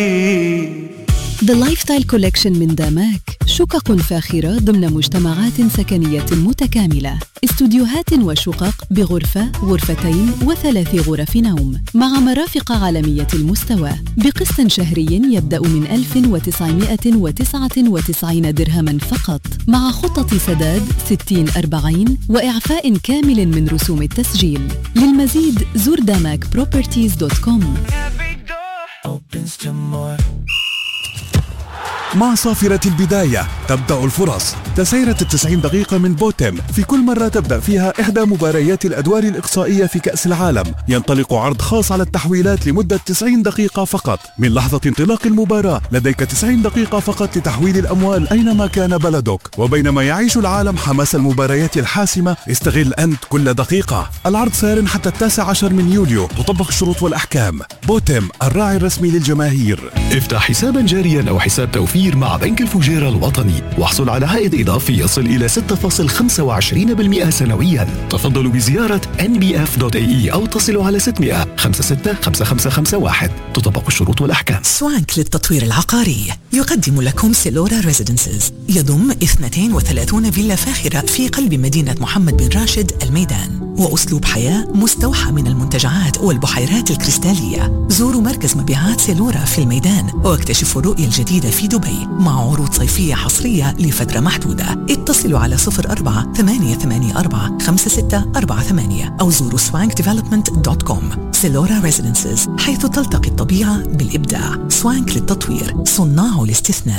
The Lifestyle Collection من داماك، شقق فاخرة ضمن مجتمعات سكنية متكاملة، استوديوهات وشقق بغرفة، غرفتين و3 غرف نوم، مع مرافق عالمية المستوى، بقسط شهري يبدأ من 1999 درهما فقط، مع خطة سداد 60-40 وإعفاء كامل من رسوم التسجيل. للمزيد زور damakproperties.com. مع صافرة البداية تبدأ الفرص. تسعيرة 90 دقيقة من بوتم، في كل مرة تبدأ فيها إحدى مباريات الأدوار الإقصائية في كأس العالم ينطلق عرض خاص على التحويلات لمدة 90 دقيقة فقط. من لحظة انطلاق المباراة لديك 90 دقيقة فقط لتحويل الأموال أينما كان بلدك. وبينما يعيش العالم حماس المباريات الحاسمة، استغل أنت كل دقيقة. العرض سار حتى 19 من يوليو، تطبق الشروط والأحكام. بوتم، الراعي الرسمي للجماهير. افتح حسابا جاريا أو حساب توفير مع بنك الفجيرة الوطني، واحصل على عائد إضافي يصل إلى 6.25% سنويا. تفضلوا بزيارة nbf.ae أو اتصلوا على 600 56 5551. تطبق الشروط والأحكام. سوانك للتطوير العقاري يقدم لكم سيلورا ريزيدنسز، يضم 32 فيلا فاخرة في قلب مدينة محمد بن راشد الميدان، وأسلوب حياة مستوحى من المنتجعات والبحيرات الكريستالية. زوروا مركز مبيعات سيلورا في الميدان واكتشفوا الرؤية الجديدة في دبي مع عروض صيفية حصرية لفترة محدودة. اتصلوا على 04-884-5648 أو زوروا swankdevelopment.com. سيلورا ريزيدنسز، حيث تلتقي الطبيعة بالإبداع. سوانك للتطوير، صناع الاستثناء.